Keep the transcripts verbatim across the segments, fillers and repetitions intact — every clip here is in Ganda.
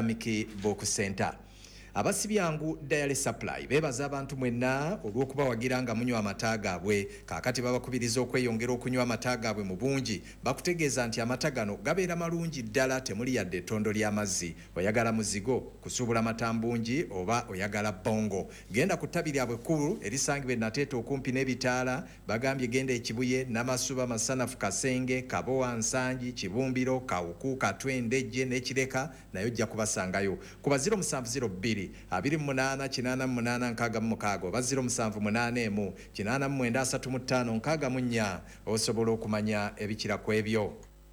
Islamic Book Center. Abasibyangu Dairy Supply bebaza abantu mwenna olw'okuba wagira nga munywa amata gaabwe. Kaakati babakubiriza okweyongera okunywa amata gaabwe mu bungi. Bakutegeeza nti amata gano gabeera malungi ddala, temuli yadde ettondo ly'amazzi. Oyagala muzigo, kusuubula mata mbungi oba oyagala bongo, genda ku ttabi lyabwe kkulu erisangibwa e Nateete okumpi n'ebitaala. Bagambye genda e Kibuye, Namasuba, Masanafu, Kasenge, Kabowa, Nsangi, Kibumbiro, Kawuku, Katwende, Jje n'Ekireka nayo ojja kubasangayo. Kuba zero musanvu zero bbiri abiri mu munaana kinaana mu munaana nkaaga mu mukaaga oba zero musanvu munaana emu kinaana mu mwenda asatu mu ttaano nkaaga mu nnya osobola okumanya ebikira ku ebyo.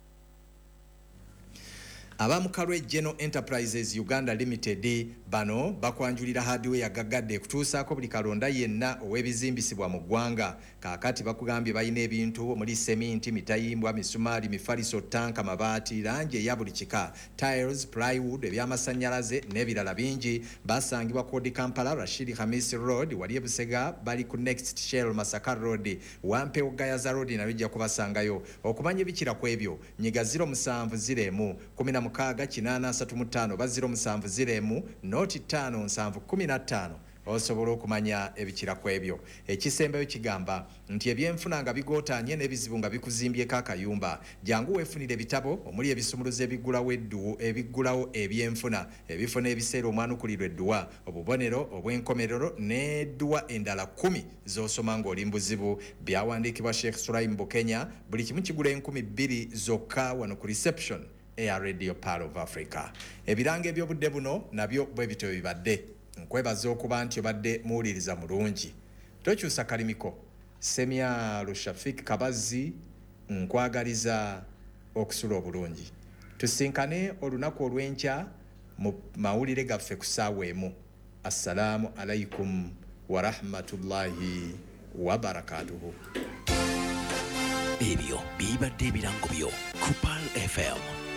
Abamukalwe General Enterprises Uganda Limited bano bakwanjulira hardware gagadde kutuusaako buli kalonda yenna ow'ebizimbisibwa mu ggwanga. Kaakati bakugambye balina ebintu omuli seminti, mitayimbwa, misumaali, mifaliso, tanka, mabaati, langi eya buli kika, tiles, plywood, ebyamasannyalaze n'ebirala bingi. Basangibwa Kodi Kampala, Rashid Khamis Road, wali e Busega bali ku Next Shell Masaka Road, Wampewo Gayaza Road nayo ojja kubasangayo. Okumanya ebikira ku ebyo nyiga zero musanvu ziro emu kumi na mukaaga kinaana asatu mu ttaano oba zero musanvu ziro emu noti ttaano nsanvu kumi na ttaano osobola okumanya ebikira ku ebyo. Ekisembayo kigamba nti ebyenfuna nga bigootaanye n'ebizibu nga bikuzimbyeko akayumba. Jangu weefunire ebitabo omuli ebisumuluzo ebiggulawo edduwo ebiggulawo ebyenfuna, ebifuna ebiseera omwanukulirwa edduwa, obubonero obw'enkomerero n'edduwa endala kumi z'osoma ng'oli mu buzibu. Byawandiikibwa Sheikh Sulaim Bukenya. Buli kimu kigula enkumi bbiri zokka wano ku reception Air Radio Power of Africa. Ebiranga eby'obudde buno nabyo bwe bityo bibadde. Nkwebaza okuba nti obadde muwuliriza mulungi. Tokyusa kalimiko. Semyalo Shafik Kabazi nkwagaliza okusula obulungi. Tusinkane olunaku olw'enkya mu mawulire gaffe ku ssaawa emu. Assalamu alaikum wa rahmatullahi wa barakatuhu. Ebyo bibadde ebirango byo ku Pearl F M